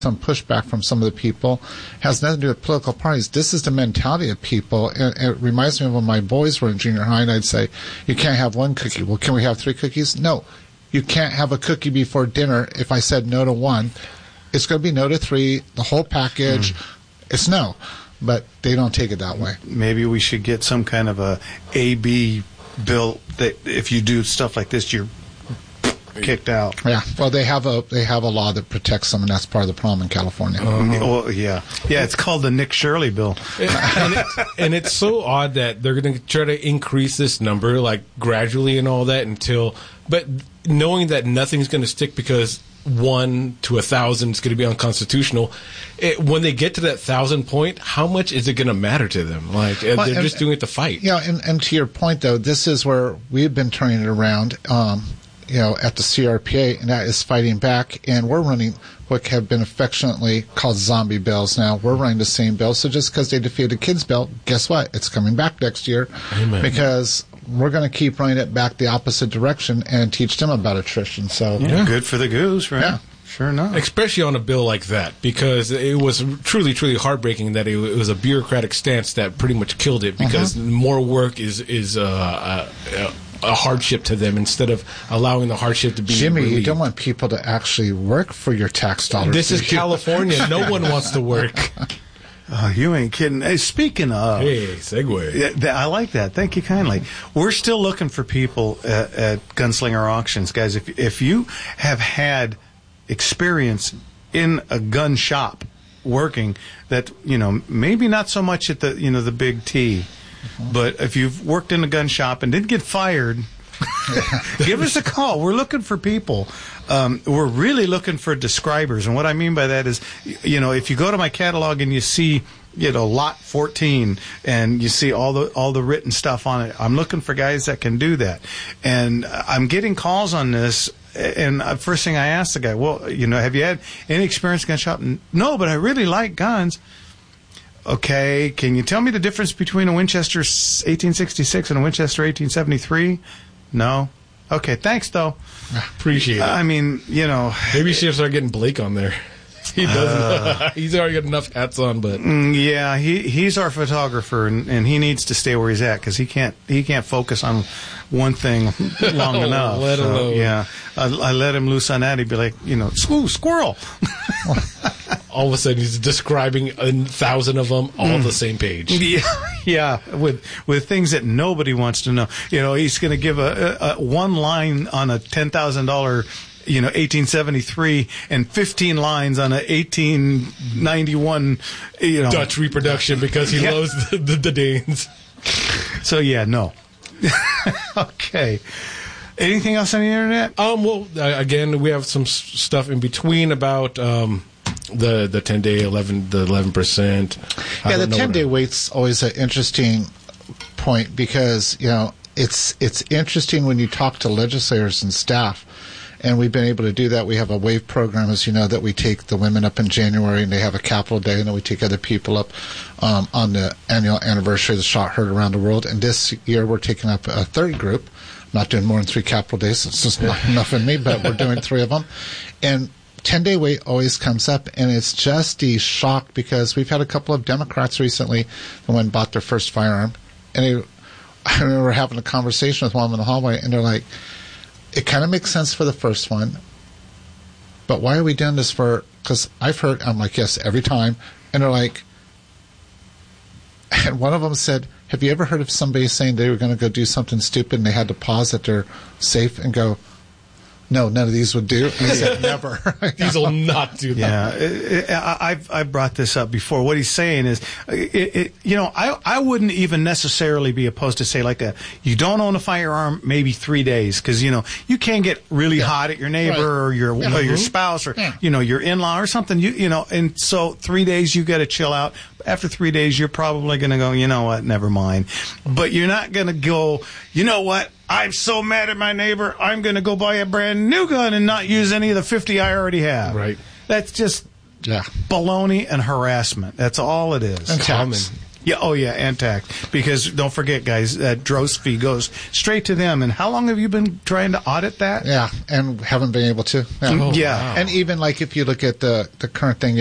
some pushback from some of the people. It has nothing to do with political parties. This is the mentality of people. And it reminds me of when my boys were in junior high, and I'd say, you can't have one cookie. Well, can we have 3 cookies? No. You can't have a cookie before dinner. If I said no to 1, it's going to be no to 3, the whole package. It's no. But they don't take it that way. Maybe we should get some kind of a AB bill that if you do stuff like this, you're kicked out. Yeah. Well, they have a law that protects them, and that's part of the problem in California. Well, yeah. It's called the Nick Shirley bill. And it's so odd that they're going to try to increase this number like gradually and all that but knowing that nothing's going to stick because 1 to 1,000 is going to be unconstitutional. When they get to that 1,000 point, how much is it going to matter to them? They're just doing it to fight. Yeah, and to your point though, this is where we've been turning it around. At the CRPA, and that is fighting back. And we're running what have been affectionately called zombie bills now. We're running the same bill. So just because they defeated the kids' bill, guess what? It's coming back next year. Amen. Because we're going to keep running it back the opposite direction and teach them about attrition. So good for the goose, right? Yeah. Sure enough. Especially on a bill like that, because it was truly, truly heartbreaking that it was a bureaucratic stance that pretty much killed it, because more work is a hardship to them instead of allowing the hardship to be Jimmy, relieved. you don't want people to actually work for your tax dollars. This is California. No one wants to work. You ain't kidding. Hey, speaking of... Hey, segue. I like that. Thank you kindly. We're still looking for people at Gunslinger Auctions. Guys, if you have had experience in a gun shop working that, maybe not so much at the big T, but if you've worked in a gun shop and didn't get fired, give us a call. We're looking for people. We're really looking for describers. And what I mean by that is, if you go to my catalog and you see, lot 14 and you see all the written stuff on it, I'm looking for guys that can do that. And I'm getting calls on this. And first thing I asked the guy, well, have you had any experience in gun shop? No, but I really like guns. Okay, can you tell me the difference between a Winchester 1866 and a Winchester 1873? No. Okay, thanks, though. Appreciate it. I mean, Maybe you should start getting Blake on there. He doesn't. He's already got enough hats on, but... Yeah, he's our photographer, and he needs to stay where he's at, because he can't focus on one thing long enough. Let alone. Yeah, I let him loose on that. He'd be like, squirrel. All of a sudden, he's describing 1,000 of them, all the same page. Yeah, with things that nobody wants to know. He's going to give a one line on a $10,000, 1873, and 15 lines on a 1891, Dutch reproduction, because he loves the Danes. So no. Okay. Anything else on the internet? Well, again, we have some stuff in between about the 10-day 11%. Yeah, the 10-day wait's always an interesting point, because it's interesting when you talk to legislators and staff. And we've been able to do that. We have a WAVE program, as you know, that we take the women up in January, and they have a capital day, and then we take other people up on the annual anniversary of the shot heard around the world. And this year we're taking up a third group. I'm not doing more than 3 capital days. It's just not enough in me, but we're doing 3 of them. And 10-day wait always comes up, and it's just a shock, because we've had a couple of Democrats recently who went and bought their first firearm. And I remember having a conversation with one of them in the hallway, and they're like, it kind of makes sense for the first one, but why are we doing this for? Because I've heard, I'm like, yes, every time. And they're like, and one of them said, have you ever heard of somebody saying they were going to go do something stupid and they had to pause at their safe and go, no, none of these would do? And he said, never. These will not do that. Yeah, I've brought this up before. What he's saying is, I wouldn't even necessarily be opposed to say you don't own a firearm, maybe 3 days, because you can get really hot at your neighbor or your spouse or your in-law or something. And so 3 days you got to chill out. After 3 days, you're probably going to go, you know what, never mind. But you're not going to go, you know what, I'm so mad at my neighbor, I'm going to go buy a brand new gun and not use any of the 50 I already have. Right. That's just baloney and harassment. That's all it is. And Yeah, oh yeah, and tax. Because don't forget, guys, that DROS fee goes straight to them. And how long have you been trying to audit that? Yeah, and haven't been able to. Yeah. Yeah. And even like if you look at the current thing,